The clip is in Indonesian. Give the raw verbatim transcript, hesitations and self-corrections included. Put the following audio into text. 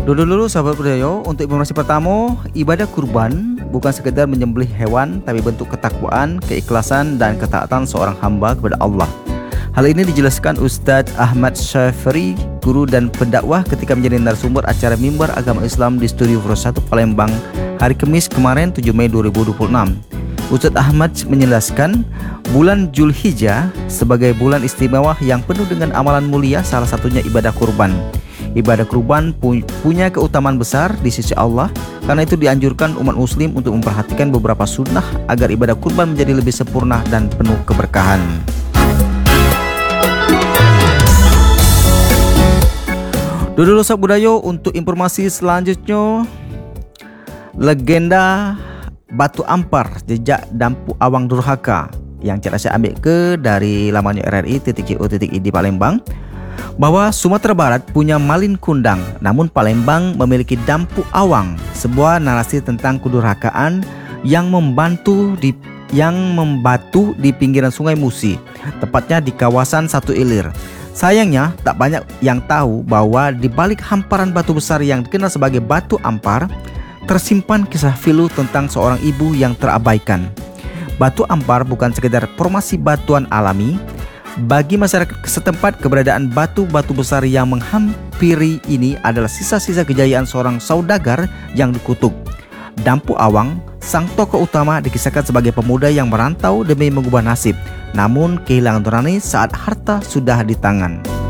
Dulu-dulu sahabat budaya, untuk informasi pertama, ibadah kurban bukan sekedar menyembelih hewan, tapi bentuk ketakwaan, keikhlasan, dan ketaatan seorang hamba kepada Allah. Hal ini dijelaskan Ustadz Ahmad Syafari, guru dan pendakwah ketika menjadi narasumber acara Mimbar Agama Islam di Studio Pro satu Palembang hari Kamis kemarin tujuh Mei dua ribu dua puluh enam. Ustadz Ahmad menjelaskan bulan Zulhijjah sebagai bulan istimewa yang penuh dengan amalan mulia, salah satunya ibadah kurban. Ibadah kurban pu punya keutamaan besar di sisi Allah. Karena itu dianjurkan umat muslim untuk memperhatikan beberapa sunnah agar ibadah kurban menjadi lebih sempurna dan penuh keberkahan. Dulu sahabat budaya, untuk informasi selanjutnya, legenda Batu Ampar jejak Dampu Awang Durhaka yang cara saya ambil ke dari lamannya R R I titik co titik id Palembang, bahwa Sumatera Barat punya Malin Kundang, namun Palembang memiliki Dampu Awang, sebuah narasi tentang kedurhakaan yang membantu di yang membatu di pinggiran Sungai Musi, tepatnya di kawasan Satu Ilir. Sayangnya tak banyak yang tahu bahwa di balik hamparan batu besar yang dikenal sebagai Batu Ampar tersimpan kisah pilu tentang seorang ibu yang terabaikan. Batu Ampar bukan sekedar formasi batuan alami. Bagi masyarakat setempat, keberadaan batu-batu besar yang menghampiri ini adalah sisa-sisa kejayaan seorang saudagar yang dikutuk. Dampu Awang, sang tokoh utama, dikisahkan sebagai pemuda yang merantau demi mengubah nasib, namun kehilangan nurani saat harta sudah di tangan.